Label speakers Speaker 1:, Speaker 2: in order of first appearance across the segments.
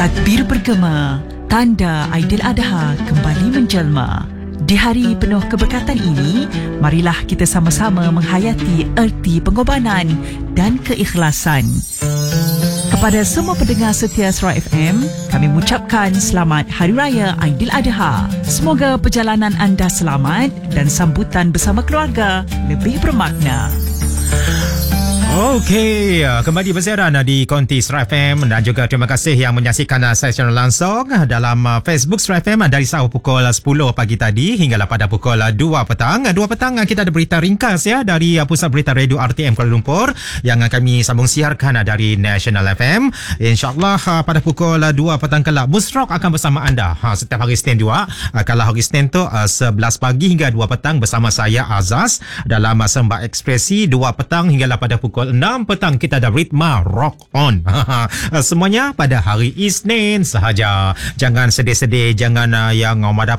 Speaker 1: Takbir bergema, tanda Aidiladha kembali menjelma. Di hari penuh keberkatan ini, marilah kita sama-sama menghayati erti pengorbanan dan keikhlasan. Kepada semua pendengar setia Suara FM, kami mengucapkan selamat Hari Raya Aidiladha. Semoga perjalanan anda selamat dan sambutan bersama keluarga lebih bermakna.
Speaker 2: Okey, kembali bersiaran di Konti Suara FM dan juga terima kasih yang menyaksikan saya secara langsung dalam Facebook Suara FM dari sahur pukul 10 pagi tadi hinggalah pada pukul 2 petang. 2 petang kita ada berita ringkas dari Pusat Berita Radio RTM Kuala Lumpur yang kami sambung siarkan dari National FM. InsyaAllah pada pukul 2 petang kelak Musrok akan bersama anda setiap hari Isnin juga. Kalau hari Isnin tu 11 pagi hingga 2 petang bersama saya Azaz dalam Sembah Ekspresi. 2 petang hinggalah pada pukul 6 petang kita ada Ritma Rock On. Semuanya pada hari Isnin sahaja. Jangan sedih-sedih, jangan yang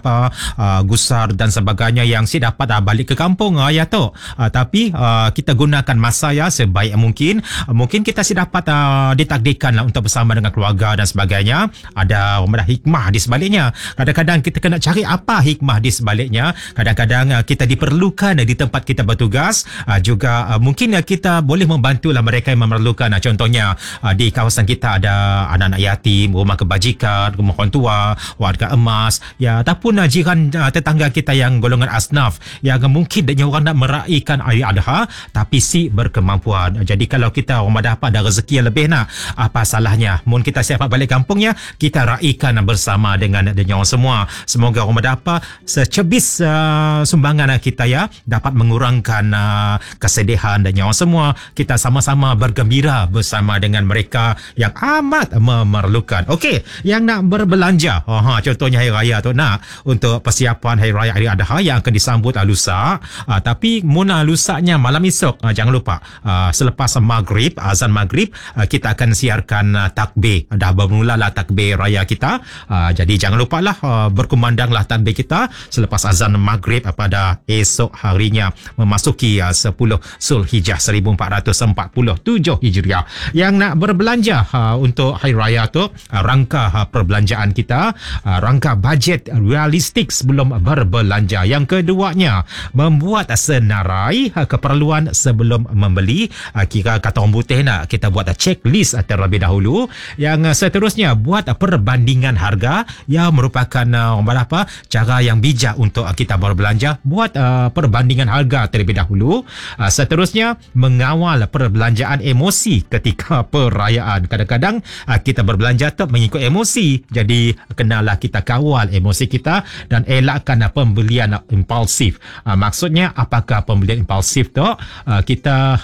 Speaker 2: gusar dan sebagainya yang si dapat balik ke kampung ya tu. Tapi kita gunakan masa sebaik mungkin. Mungkin kita si dapat ditakdirkan untuk bersama dengan keluarga dan sebagainya. Ada hikmah di sebaliknya. Kadang-kadang kita kena cari apa hikmah di sebaliknya. Kadang-kadang kita diperlukan di tempat kita bertugas. Juga mungkin kita boleh membantulah mereka yang memerlukan. Contohnya di kawasan kita ada anak-anak yatim, rumah kebajikan, rumah orang tua, warga emas ataupun jiran tetangga kita yang golongan asnaf yang mungkin dia orang nak meraihkan Aidiladha tapi si berkemampuan. Jadi kalau kita orang ada rezeki yang lebih apa salahnya mun kita siap balik kampungnya kita raihkan bersama dengan dia orang semua. Semoga orang secebis sumbangan kita dapat mengurangkan kesedihan dan orang semua. Kita sama-sama bergembira bersama dengan mereka yang amat memerlukan. Okey, yang nak berbelanja, contohnya Hari Raya tu untuk persiapan Hari Raya Aidiladha yang akan disambut lusa. Tapi muna lusanya malam esok, jangan lupa selepas maghrib, azan maghrib, kita akan siarkan takbir. Dah bermulalah takbir raya kita. Jadi jangan lupalah berkumandanglah takbir kita selepas azan maghrib pada esok harinya memasuki 10 Zulhijjah 1447 Hijriah. Yang nak berbelanja untuk Hari Raya tu, rangka perbelanjaan kita, rangka bajet realistik sebelum berbelanja. Yang keduanya, membuat senarai keperluan sebelum membeli. Kira kata orang putih kita buat checklist terlebih dahulu. Yang seterusnya, buat perbandingan harga yang merupakan cara yang bijak untuk kita berbelanja. Buat perbandingan harga terlebih dahulu. Seterusnya, mengawal perbelanjaan emosi ketika perayaan. Kadang-kadang kita berbelanja tu mengikut emosi. Jadi kenalah kita kawal emosi kita dan elakkan pembelian impulsif. Maksudnya apakah pembelian impulsif tu? Kita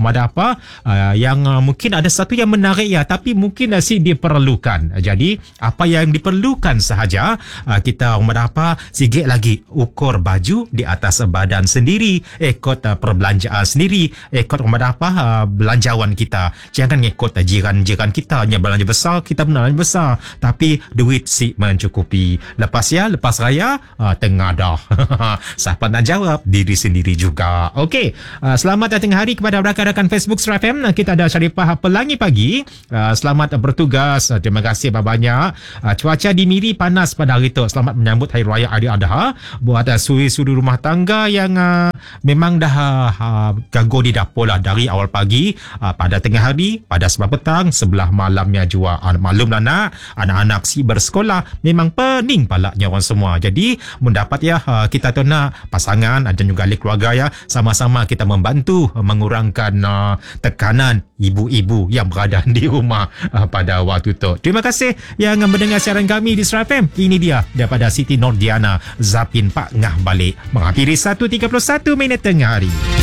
Speaker 2: yang mungkin ada satu yang menarik tapi mungkin diperlukan. Jadi apa yang diperlukan sahaja kita sikit lagi ukur baju di atas badan sendiri, ikut perbelanjaan sendiri, ikut belanjawan kita. Jangan ikut jiran-jiran kita yang belanja besar, kita pun belanja besar tapi duit mencukupi. Lepas raya tengah dah. Siapa nak jawab? Diri sendiri juga. Okey, selamat datang hari kepada rakan-rakan Facebook Suara FM. Kita ada Syarifah Pelangi Pagi. Selamat bertugas. Terima kasih banyak. Cuaca di Miri panas pada hari itu. Selamat menyambut Hari Raya Aidiladha. Buat suri-suri rumah tangga yang memang dah gagal di dapur dari awal pagi, pada tengah hari, pada sebelah petang, sebelah malamnya juga. Maklumlah anak-anak bersekolah memang pening palanya orang semua. Jadi mendapat kita tu pasangan dan juga ahli keluarga sama-sama kita membantu mengurangkan tekanan ibu-ibu yang berada di rumah pada waktu itu. Terima kasih yang mendengar siaran kami di Suara FM. Ini dia daripada Siti Nordiana Zapin Pak Ngah balik mengakhiri 1:31 tengah hari.